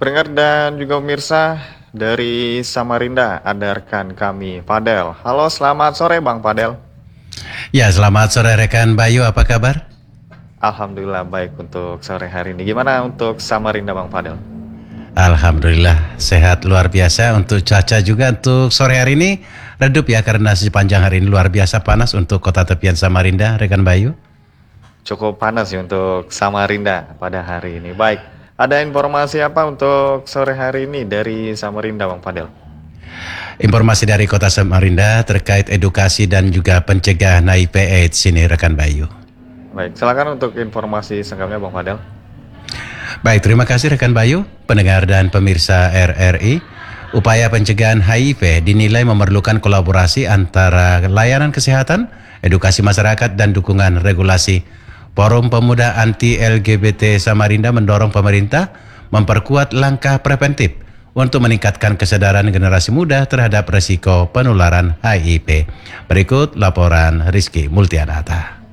Pendengar dan juga pemirsa dari Samarinda, ada rekan kami, Padel. Halo, selamat sore Bang Padel. Ya, selamat sore rekan Bayu, apa kabar? Alhamdulillah baik untuk sore hari ini. Gimana untuk Samarinda Bang Padel? Alhamdulillah sehat luar biasa. Untuk cuaca juga untuk sore hari ini redup ya, karena sepanjang hari ini luar biasa panas untuk kota tepian Samarinda, rekan Bayu. Cukup panas ya untuk Samarinda pada hari ini. Baik, ada informasi apa untuk sore hari ini dari Samarinda Bang Padel? Informasi dari kota Samarinda terkait edukasi dan juga pencegahan HIV/AIDS ini, rekan Bayu. Baik, silakan untuk informasi sengkapnya Bang Padel. Baik, terima kasih rekan Bayu, pendengar dan pemirsa RRI. Upaya pencegahan HIV dinilai memerlukan kolaborasi antara layanan kesehatan, edukasi masyarakat, dan dukungan regulasi. Forum Pemuda Anti-LGBT Samarinda mendorong pemerintah memperkuat langkah preventif untuk meningkatkan kesadaran generasi muda terhadap resiko penularan HIV. Berikut laporan Rizky Multianata.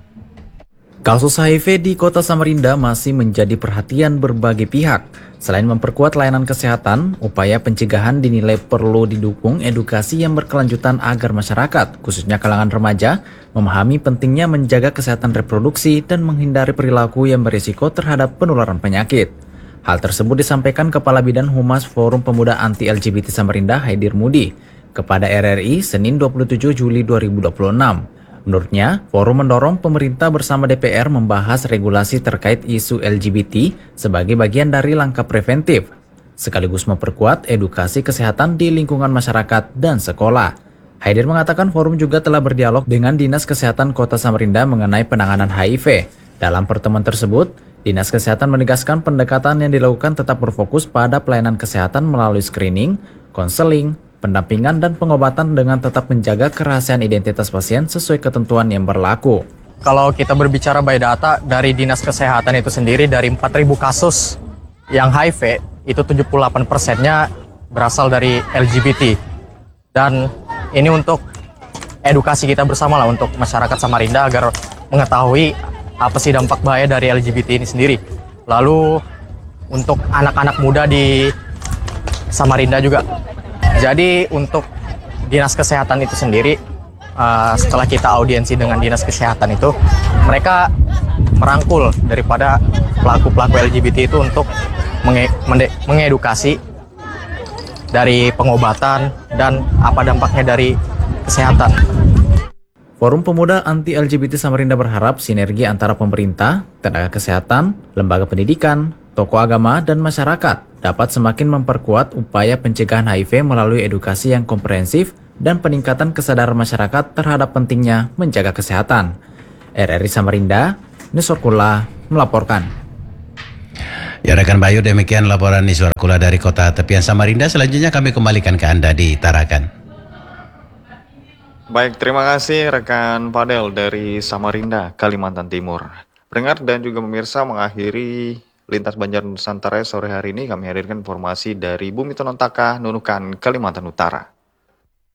Kasus HIV di kota Samarinda masih menjadi perhatian berbagai pihak. Selain memperkuat layanan kesehatan, upaya pencegahan dinilai perlu didukung edukasi yang berkelanjutan agar masyarakat, khususnya kalangan remaja, memahami pentingnya menjaga kesehatan reproduksi dan menghindari perilaku yang berisiko terhadap penularan penyakit. Hal tersebut disampaikan Kepala Bidang Humas Forum Pemuda Anti-LGBT Samarinda, Haidir Mudi, kepada RRI Senin 27 Juli 2026. Menurutnya, forum mendorong pemerintah bersama DPR membahas regulasi terkait isu LGBT sebagai bagian dari langkah preventif, sekaligus memperkuat edukasi kesehatan di lingkungan masyarakat dan sekolah. Haidir mengatakan forum juga telah berdialog dengan Dinas Kesehatan Kota Samarinda mengenai penanganan HIV. Dalam pertemuan tersebut, Dinas Kesehatan menegaskan pendekatan yang dilakukan tetap berfokus pada pelayanan kesehatan melalui screening, konseling, pendampingan dan pengobatan dengan tetap menjaga kerahasiaan identitas pasien sesuai ketentuan yang berlaku. Kalau kita berbicara by data dari Dinas Kesehatan itu sendiri, dari 4.000 kasus yang HIV, itu 78%-nya berasal dari LGBT. Dan ini untuk edukasi kita bersama lah untuk masyarakat Samarinda agar mengetahui apa sih dampak bahaya dari LGBT ini sendiri. Lalu untuk anak-anak muda di Samarinda juga. Jadi untuk Dinas Kesehatan itu sendiri, setelah kita audiensi dengan Dinas Kesehatan itu, mereka merangkul daripada pelaku-pelaku LGBT itu untuk mengedukasi dari pengobatan dan apa dampaknya dari kesehatan. Forum Pemuda Anti-LGBT Samarinda berharap sinergi antara pemerintah, tenaga kesehatan, lembaga pendidikan, tokoh agama, dan masyarakat dapat semakin memperkuat upaya pencegahan HIV melalui edukasi yang komprehensif dan peningkatan kesadaran masyarakat terhadap pentingnya menjaga kesehatan. RRI Samarinda, Nisorkula melaporkan. Ya rekan Bayu, demikian laporan Nisorkula dari kota tepian Samarinda. Selanjutnya kami kembalikan ke Anda di Tarakan. Baik, terima kasih rekan Padel dari Samarinda, Kalimantan Timur. Pendengar dan juga pemirsa, mengakhiri Lintas Banjar Nusantara sore hari ini kami hadirkan informasi dari Bumi Tonontaka, Nunukan, Kalimantan Utara.